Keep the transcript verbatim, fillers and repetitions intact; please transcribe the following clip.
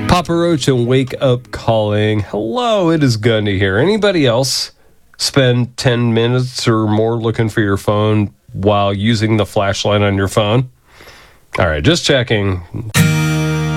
Papa Roach and Wake Up Calling. Hello, it is Gundy here. Anybody else spend ten minutes or more looking for your phone while using the flashlight on your phone? All right, just checking.